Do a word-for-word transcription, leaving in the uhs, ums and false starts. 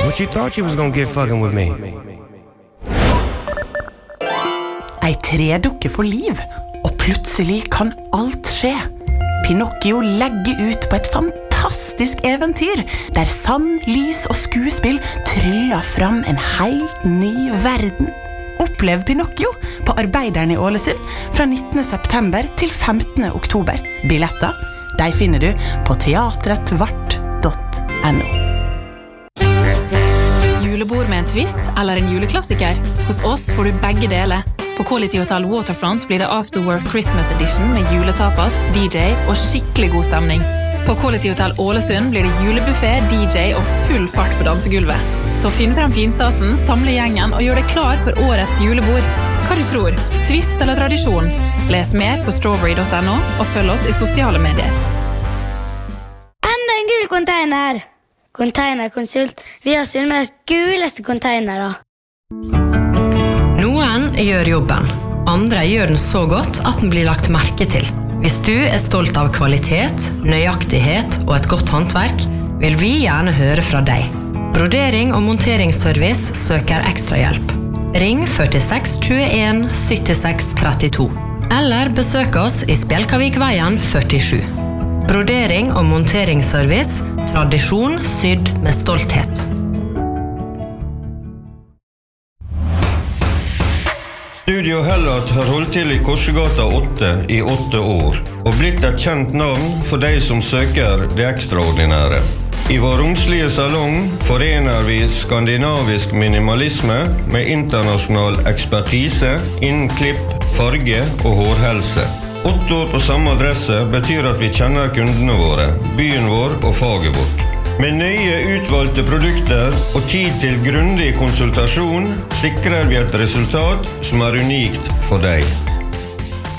What she thought she was gonna get fucking with me? Ei tredukke for liv, og plutselig kan alt skje. Pinocchio legger ut på et fantastisk eventyr, der sand, lys og skuespill tryller fram en helt ny verden. Opplev Pinocchio på Arbeideren i Ålesund fra nittende september til femtende oktober. Billetter, de finner du på teatret vart punktum no. Julebord med en twist eller en juleklassiker? Hos oss får du begge deler. På Quality Hotel Waterfront blir det Afterwork Christmas Edition med juletapas, D J og skikkelig god stemning. På Quality Hotel Ålesund blir det julebuffet, D J og full fart på dansegulvet. Så finn frem finstasen, samle gjengen og gjør deg klar for årets julebord. Hva du tror? Twist eller tradisjon? Les mer på strawberry punktum no og følg oss i sosiale medier. Enda en gul container! Containerkonsult. Vi har Sunnmøres guleste containere. Noen gjør jobben. Andre gjør den så godt at den blir lagt merke til. Hvis du er stolt av kvalitet, nøyaktighet og et godt håndverk, vil vi gjerne høre fra deg. Brodering og monteringsservice søker ekstra hjelp. Ring førtiseks tjueen syttiseks trettito. Eller besøk oss i Spjelkavikveien førtisju. Brodering og monteringsservice, tradisjon sydd med stolthet. Studio Hellat har holdt til i Korsegata åtte i åtte år, og blitt et kjent navn for de som søker det ekstraordinære. I vår romslige salong forener vi skandinavisk minimalisme med internasjonal ekspertise innen klipp, farge og hårhelse. Åtte år på samme adresse betyr at vi kjenner kundene våre, byen vår og faget vårt. Med nøye utvalgte produkter og tid til grundig konsultasjon sikrer vi et resultat som er unikt for deg.